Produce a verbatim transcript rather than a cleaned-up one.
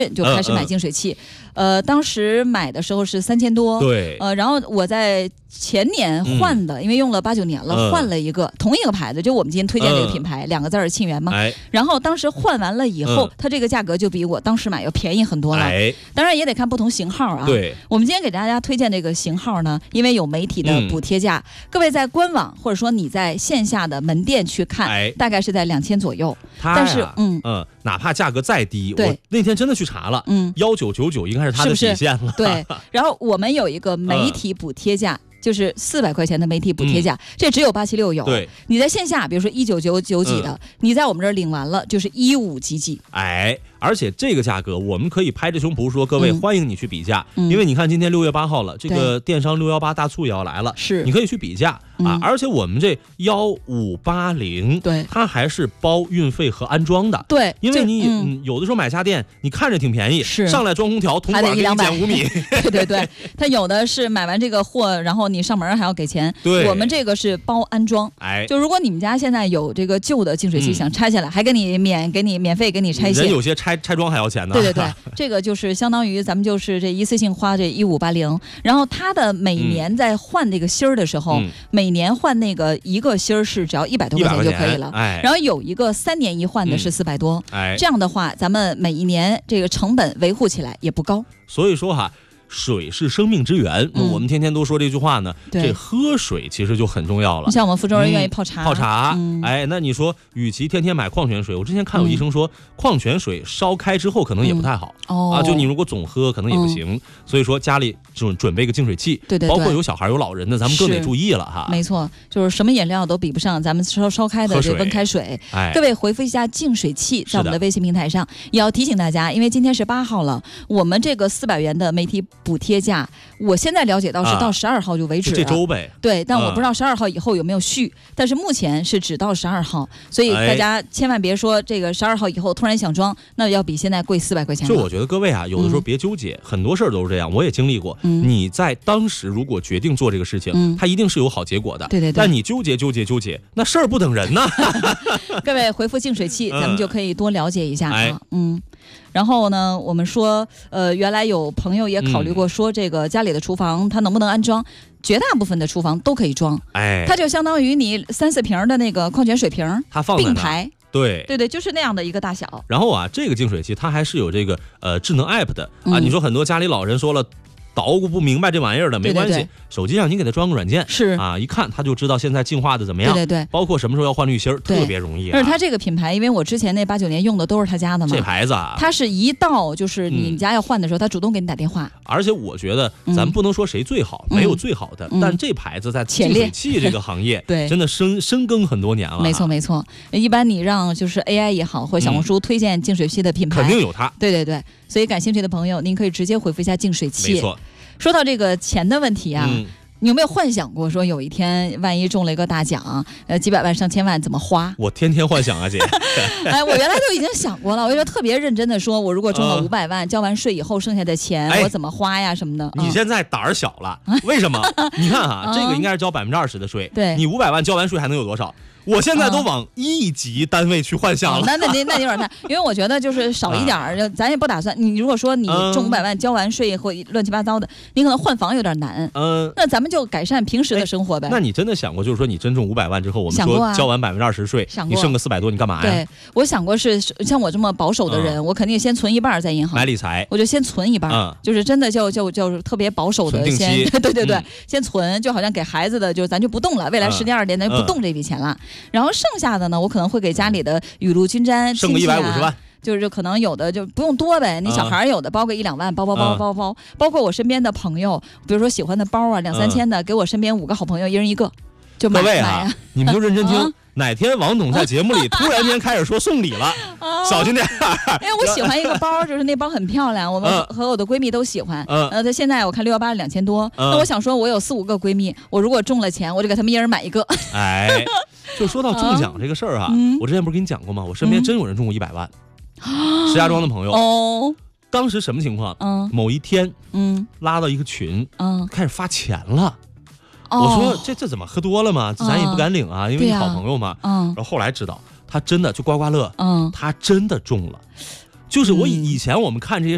就开始买净水器，嗯嗯、呃，当时买的时候是三千多， 对， 呃，然后我在前年换的，嗯、因为用了八九年了，嗯、换了一个同一个牌子，就我们今天推荐这个品牌，嗯、两个字儿沁园嘛。哎、然后当时换完了以后，嗯、它这个价格就比我当时买要便宜很多了。哎、当然也得看不同型号啊。对，我们今天给大家推荐这个型号呢，因为有媒体的补贴价，嗯、各位在官网或者说你在线下的门店去看，哎、大概是在两千左右。但是，嗯嗯， 哪怕价格再低，我那天真的去查了，嗯，幺九九九应该是它的底线了。 对，然后我们有一个媒体补贴价。嗯就是四百块钱的媒体补贴价，嗯、这只有八七六有。对，你在线下，比如说一九九九几的，嗯、你在我们这儿领完了就是一五几几。 哎，而且这个价格我们可以拍着胸脯说，各位、嗯、欢迎你去比价，嗯、因为你看今天六月八号了，这个电商六幺八大促也要来了，是，你可以去比价、嗯、啊。而且我们这幺五八零，对，它还是包运费和安装的。对，因为你、嗯、有的时候买家电，你看着挺便宜，是上来装空调，铜管给你减五米。 对对对，它有的是买完这个货，然后你上门还要给钱。对，我们这个是包安装。哎，就如果你们家现在有这个旧的净水器、嗯、想拆下来，还给你免给你免费给你拆卸。 人有些拆拆装还要钱呢。 对对对，这个就是相当于咱们就是这一次性花这一五八零，然后它的每年在换这个芯儿的时候，嗯、每年换那个一个芯儿是只要一百多块钱就可以了。哎，然后有一个三年一换的是四百多。哎，这样的话，咱们每一年这个成本维护起来也不高。 所以说哈。水是生命之源，嗯、我们天天都说这句话呢。这喝水其实就很重要了。 像我们福州人愿意泡茶， 嗯、泡茶，嗯、哎，那你说，与其天天买矿泉水，我之前看有医生说，嗯、矿泉水烧开之后可能也不太好，嗯哦、啊，就你如果总喝可能也不行。嗯、所以说家里准准备个净水器，对对对，包括有小孩有老人的，咱们更得注意了哈。 没错，就是什么饮料都比不上咱们烧烧开的这温开水。哎，各位回复一下净水器，在我们的微信平台上，也要提醒大家，因为今天是八号了，我们这个四百元的媒体补贴价。我现在了解到是到十二号就为止了，啊、 这周呗。 对，但我不知道十二号以后有没有续，嗯、但是目前是只到十二号，所以大家千万别说这个十二号以后突然想装，那要比现在贵四百块钱。 就我觉得各位啊，有的时候别纠结，嗯、很多事儿都是这样，我也经历过。嗯、你在当时如果决定做这个事情，嗯、它一定是有好结果的。对对对。但你纠结纠结纠结，那事儿不等人呢。 各位回复净水器，咱们就可以多了解一下啊。嗯。然后呢，我们说，呃，原来有朋友也考虑过说，这个家里的厨房它能不能安装？绝大部分的厨房都可以装，哎，它就相当于你三四瓶的那个矿泉水瓶， 它放并排。 对对对，就是那样的一个大小。 然后啊，这个净水器它还是有这个呃智能 app 的啊。嗯、你说很多家里老人说了。捣鼓不明白这玩意儿的没关系，对对对，手机上你给它装个软件，是啊，一看它就知道现在净化的怎么样，对对对，包括什么时候要换滤芯儿，特别容易、啊。 而且它这个品牌，因为我之前那八九年用的都是他家的嘛， 这牌子啊， 它是一到就是你家要换的时候，它、嗯、主动给你打电话。 而且我觉得咱不能说谁最好，嗯、没有最好的，嗯、但这牌子在净水器这个行业，对，真的深深耕很多年了。 没错没错，一般你让就是 A I 也好，或者小红书推荐净水器的品牌， 肯定有它。 对对对，所以感兴趣的朋友，您可以直接回复一下净水器。 没错。 说到这个钱的问题啊，嗯、你有没有幻想过说有一天万一中了一个大奖，呃，几百万上千万怎么花？ 我天天幻想啊，姐。 哎，我原来就已经想过了，我就特别认真的说，我如果中了五百万，交完税以后剩下的钱、哎、我怎么花呀什么的。 你现在胆儿小了，为什么？你看啊，这个应该是交百分之二十的税，对，你五百万交完税还能有多少？我现在都往一级单位去幻想了， 嗯、那那那那有点太，因为我觉得就是少一点儿，啊、咱也不打算。你如果说你中五百万交完税或乱七八糟的，你可能换房有点难。嗯，那咱们就改善平时的生活呗。 那你真的想过，就是说你真中五百万之后，我们说交完百分之二十税，你剩个四百多，你干嘛呀？ 对，我想过是像我这么保守的人，嗯、我肯定先存一半在银行买理财， 我就先存一半，嗯、就是真的就就就特别保守的先，对对对，嗯、先存，就好像给孩子的，就咱就不动了，未来十年二十年咱就不动这笔钱了，嗯、然后剩下的呢，我可能会给家里的雨露均沾， 剩个一百五十万， 就是可能有的就不用多呗，你小孩有的包个一两万，包包包包包，包括我身边的朋友，比如说喜欢的包啊，两三千的，给我身边五个好朋友一人一个，就买。 各位啊，你们就认真听，哪天王董在节目里突然间开始说送礼了，小心点。 因为我喜欢一个包，就是那包很漂亮，我们和我的闺蜜都喜欢。呃，它现在我看六幺八两千多，那我想说，我有四五个闺蜜，我如果中了钱，我就给他们一人买一个。哎。 就说到中奖这个事儿啊，嗯、我之前不是跟你讲过吗？我身边真有人中过一百万，嗯、石家庄的朋友。哦，当时什么情况？嗯，某一天，嗯，拉到一个群，嗯，开始发钱了。哦、我说这这怎么喝多了吗？咱也不敢领啊，嗯、因为你好朋友嘛。嗯，然后后来知道他真的就刮刮乐，嗯，他真的中了。就是我以以前我们看这些